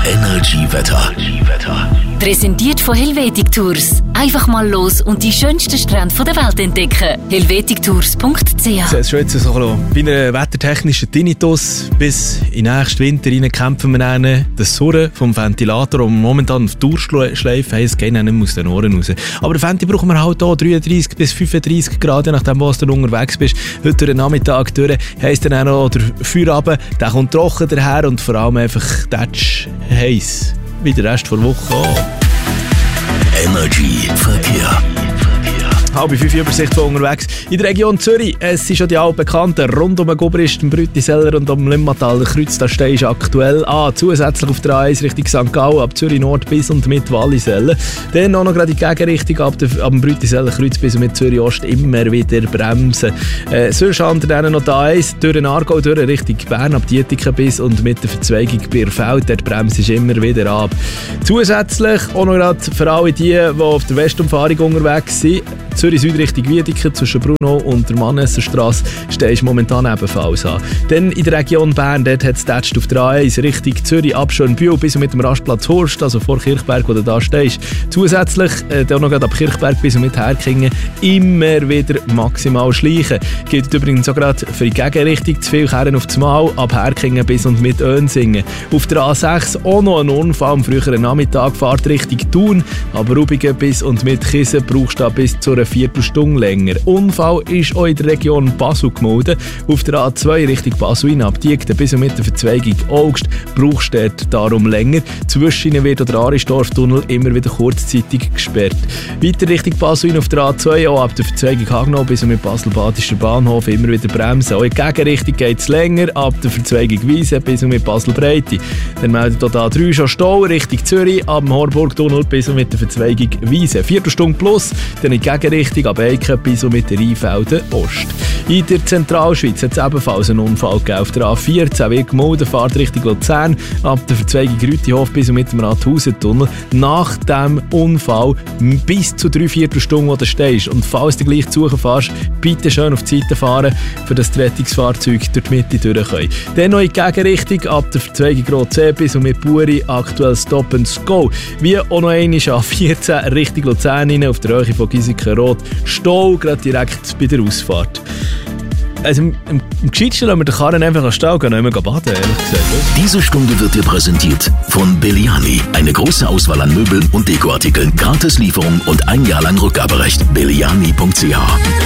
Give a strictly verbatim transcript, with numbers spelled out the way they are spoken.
Energy-Wetter. Präsentiert von Helvetic Tours. Einfach mal los und die schönsten Strände der Welt entdecken. helvetic tours punkt c h. Es ist schon jetzt so ein bisschen bei einer wettertechnischen Tinnitus. Bis in den nächsten Winter rein kämpfen wir dann das Surren vom Ventilator, und momentan auf Dauerschleife heisst, es geht nicht mehr aus den Ohren raus. Aber den Venti brauchen wir halt hier dreiunddreissig bis fünfunddreissig Grad, je nachdem, wo du unterwegs bist. Heute durch den Nachmittag durch heisst dann auch noch der Feierabend, der kommt trocken daher und vor allem einfach tätsch heiß. Wie der Rest der Woche auch. Energy Verkehr. Halb fünf Übersicht von unterwegs. In der Region Zürich, es sind schon die altbekannten rund um den Gubrist, den Brütiseller und um Limmatal. Der Kreuz, da stehst du aktuell an. Zusätzlich auf der A eins Richtung Sankt Gallen, ab Zürich Nord bis und mit Wallisellen. Dann auch noch gerade die Gegenrichtung ab, der, ab dem Brütiseller Kreuz bis und mit Zürich Ost immer wieder bremsen. Äh, sonst haben wir dann noch die A eins durch den Aargau, durch Richtung Bern, ab Dietiken bis und mit der Verzweigung Bierfeld. Dort bremst du immer wieder ab. Zusätzlich auch noch gerade für alle die, die auf der Westumfahrung unterwegs sind, Zürich Süd Richtung Wiedeke zwischen Bruno und der Mannesserstrasse stehst du momentan ebenfalls an. Dann in der Region Bern, dort hat es auf der A eins Richtung Zürich ab Schönbühl bis und mit dem Rastplatz Horst, also vor Kirchberg, wo du da stehst. Zusätzlich äh, dann noch ab Kirchberg bis und mit Herkingen immer wieder maximal schleichen. Gilt übrigens auch gerade für die Gegenrichtung, zu viel Kehren auf das Mal, ab Herkingen bis und mit Önsingen. Auf der A sechs auch noch ein Unfall am früheren Nachmittag, Fahrt Richtung Thun, aber Rubigen bis und mit Kiesen brauchst du bis zu einer Viertelstunde länger. Unfall ist auch in der Region Basel gemeldet. Auf der A zwei Richtung Basel ab Diekten bis und mit der Verzweigung Augst brauchst du dort darum länger. Zwischen wird der Arisdorf-Tunnel immer wieder kurzzeitig gesperrt. Weiter Richtung Basel auf der A zwei, auch ab der Verzweigung Hagnau bis und mit Basel-Badischer Bahnhof immer wieder bremsen. Auch in die Gegenrichtung geht es länger, ab der Verzweigung Wiese bis und mit Basel-Breite. Dann meldet hier A drei schon Stau Richtung Zürich, ab dem Horburg-Tunnel bis und mit der Verzweigung Wiese. Viertelstunde plus, dann in die Gegenrichtung ab Eiken bis und mit der Rheinfelden Ost. In der Zentralschweiz hat es ebenfalls einen Unfall gegeben. Auf der A vierzehn wird gemolden, Fahrt Richtung Luzern, ab der Verzweigung Rütihof bis und mit dem Rathausentunnel. Nach dem Unfall bis zu drei Viertelstunden, wo du stehst. Und falls du gleich zu suchen fährst, bitte schön auf die Seite fahren, für das die Rettungsfahrzeuge durch die Mitte durch können. Dann noch in die Gegenrichtung, ab der Verzweigung Rotzee bis und mit Buri aktuell Stop and Go. Wie auch noch einmal A vierzehn Richtung Luzern rein, auf der Höhe von Gisiken-Rot. Stau, gerade direkt bei der Ausfahrt. Also im, im, im Gescheitsten lassen wir den Karren einfach an Stau gehen, nicht mehr baden, ehrlich gesagt. Diese Stunde wird dir präsentiert von Belliani. Eine große Auswahl an Möbeln und Dekoartikeln, Gratislieferung und ein Jahr lang Rückgaberecht. belliani punkt c h